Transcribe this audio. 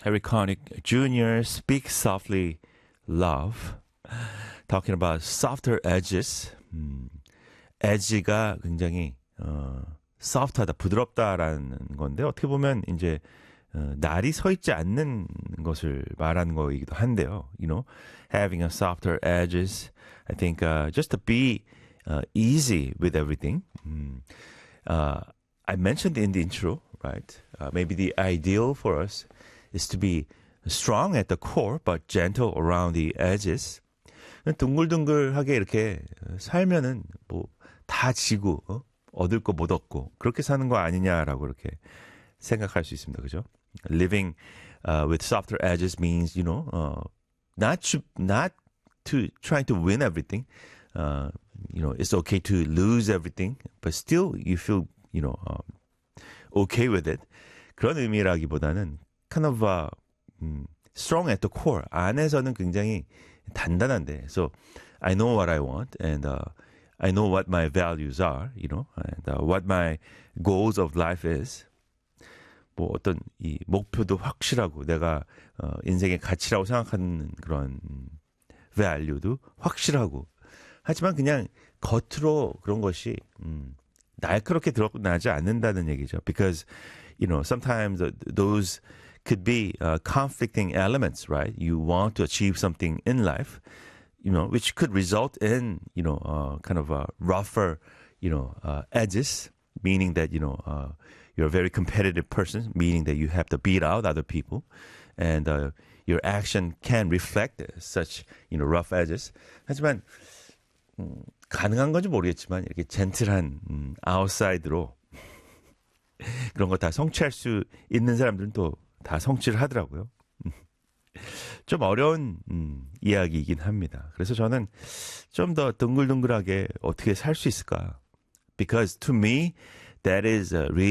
Harry Connick Jr. Speak Softly Love. Talking about softer edges. edge가 굉장히 soft하다, 부드럽다라는 건데 어떻게 보면 이제 날이 서 있지 않는 것을 말하는 거이기도 한데요. You know, having a softer edges. I think just to be easy with everything. I mentioned in the intro, right? Maybe the ideal for us is to be strong at the core, but gentle around the edges. 둥글둥글하게 이렇게 살면은 뭐 다 지고 얻을 거 못 얻고 그렇게 사는 거 아니냐라고 이렇게 생각할 수 있습니다. 그죠? Living with softer edges means, you know, not to trying to win everything. You know, it's okay to lose everything, but still you feel, you know, okay with it. 그런 의미라기보다는 kind of strong at the core. 안에서는 굉장히 단단한데. So I know what I want and I know what my values are, you know, and what my goals of life is. 뭐 어떤 이 목표도 확실하고 내가 인생의 가치라고 생각하는 그런 value도 확실하고 하지만 그냥 겉으로 그런 것이 날카롭게 드러나지 않는다는 얘기죠. Because, you know, sometimes those could be conflicting elements, right? You want to achieve something in life, you know, which could result in, you know, kind of rougher, you know, edges, meaning that, you know, you're a very competitive person, meaning that you have to beat out other people, and your action can reflect such, you know, rough edges. 하지만 가능한 건지 모르겠지만 이렇게 젠틀한 아웃사이드로 그런 거 다 성취할 수 있는 사람들은 또 다 성취를 하더라고요. 좀 어려운 이야기이긴 합니다. 그래서 저는 좀 더 둥글둥글하게 어떻게 살 수 있을까? Because to me, that is really